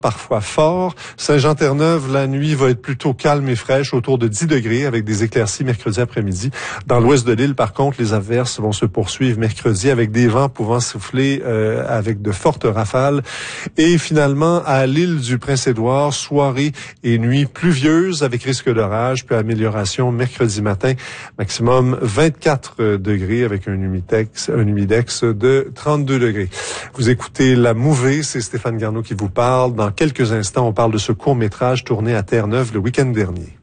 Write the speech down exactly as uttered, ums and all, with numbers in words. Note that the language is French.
parfois fort. Saint-Jean-Terre-Neuve, la nuit va être plutôt calme et fraîche, autour de dix degrés, avec des éclaircies mercredi après-midi. Dans l'ouest de l'île, par contre, les averses vont se poursuivre mercredi, avec des vents pouvant souffler euh, avec de fortes rafales. Et finalement, à l'île du Prince-Édouard, soirée et nuit pluvieuse, avec risque d'orage, puis amélioration mercredi matin, maximum vingt-quatre degrés, avec un humidex, un humidex de trente-deux degrés. Vous écoutez La Mouvée, c'est Stéphane Garneau qui vous parle. Dans quelques instants, on parle de ce court-métrage tourné à Terre-Neuve le week-end dernier.